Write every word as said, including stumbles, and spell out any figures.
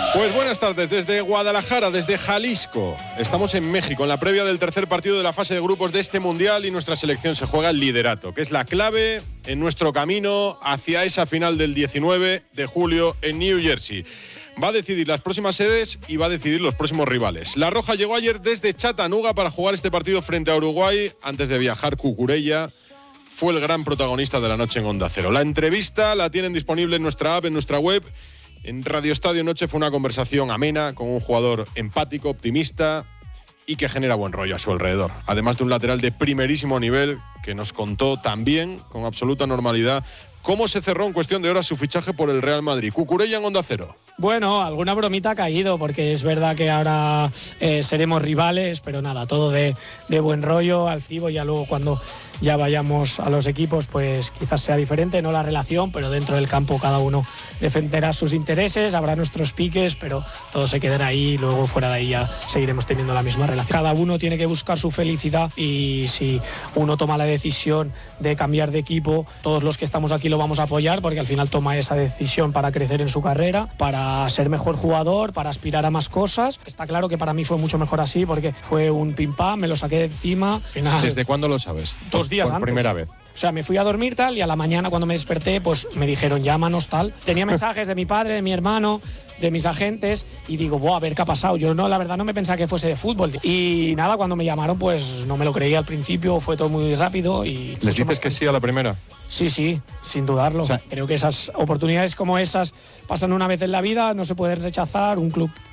Pues buenas tardes, desde Guadalajara, desde Jalisco. Estamos en México, en la previa del tercer partido de la fase de grupos de este Mundial, y nuestra selección se juega el liderato, que es la clave en nuestro camino hacia esa final del diecinueve de julio en New Jersey. Va a decidir las próximas sedes y va a decidir los próximos rivales. La Roja llegó ayer desde Chattanooga para jugar este partido frente a Uruguay. Antes de viajar, Cucurella fue el gran protagonista de la noche en Onda Cero. La entrevista la tienen disponible en nuestra app, en nuestra web. En Radio Estadio Noche fue una conversación amena con un jugador empático, optimista y que genera buen rollo a su alrededor. Además de un lateral de primerísimo nivel que nos contó también, con absoluta normalidad, cómo se cerró en cuestión de horas su fichaje por el Real Madrid. Cucurella en Onda Cero. Bueno, alguna bromita ha caído, porque es verdad que ahora eh, seremos rivales, pero nada, todo de, de buen rollo, al cibo. Ya luego cuando ya vayamos a los equipos, pues quizás sea diferente, no la relación, pero dentro del campo cada uno defenderá sus intereses, habrá nuestros piques, pero todo se quedará ahí, y luego fuera de ahí ya seguiremos teniendo la misma relación. Cada uno tiene que buscar su felicidad, y si uno toma la decisión de cambiar de equipo, todos los que estamos aquí lo vamos a apoyar, porque al final toma esa decisión para crecer en su carrera, para ser mejor jugador, para aspirar a más cosas. Está claro que para mí fue mucho mejor así, porque fue un pim pam, me lo saqué de encima. Al final, ¿desde cuándo lo sabes? Dos días por antes. Primera vez. O sea, me fui a dormir tal, y a la mañana cuando me desperté, pues me dijeron llámanos tal. Tenía mensajes de mi padre, de mi hermano, de mis agentes, y digo, buah, a ver qué ha pasado. Yo no, la verdad no me pensaba que fuese de fútbol. Y nada, cuando me llamaron, pues no me lo creía al principio, fue todo muy rápido. Y ¿Les dices que sí a la primera? Sí, sí, sin dudarlo. O sea, creo que esas oportunidades como esas pasan una vez en la vida, no se pueden rechazar. Un club